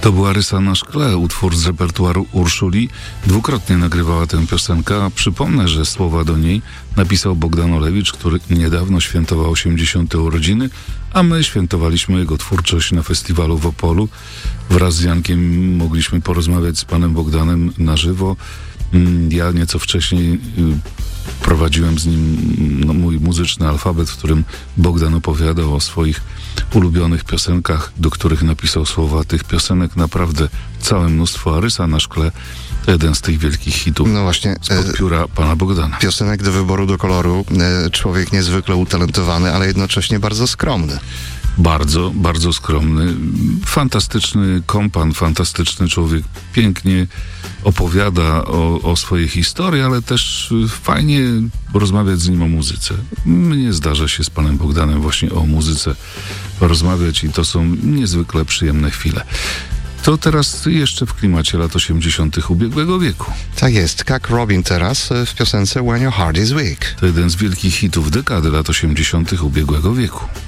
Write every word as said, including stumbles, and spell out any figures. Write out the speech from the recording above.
To była Rysa na szkle, utwór z repertuaru Urszuli. Dwukrotnie nagrywała tę piosenkę, a przypomnę, że słowa do niej napisał Bogdan Olewicz, który niedawno świętował osiemdziesiąte urodziny, a my świętowaliśmy jego twórczość na festiwalu w Opolu. Wraz z Jankiem mogliśmy porozmawiać z panem Bogdanem na żywo. Ja nieco wcześniej prowadziłem z nim no, mój muzyczny alfabet, w którym Bogdan opowiadał o swoich ulubionych piosenkach, do których napisał słowa. Tych piosenek naprawdę całe mnóstwo, a Rysa na szkle to jeden z tych wielkich hitów no właśnie, spod pióra pana Bogdana. Piosenek do wyboru, do koloru. Człowiek niezwykle utalentowany, ale jednocześnie bardzo skromny. Bardzo, bardzo skromny. Fantastyczny kompan, fantastyczny człowiek. Pięknie opowiada o, o swojej historii, ale też fajnie rozmawiać z nim o muzyce. Mnie zdarza się z panem Bogdanem właśnie o muzyce rozmawiać i to są niezwykle przyjemne chwile. To teraz jeszcze w klimacie lat osiemdziesiątych ubiegłego wieku. Tak jest. Kak Robin teraz w piosence When Your Heart Is Weak. To jeden z wielkich hitów dekady lat osiemdziesiątych ubiegłego wieku.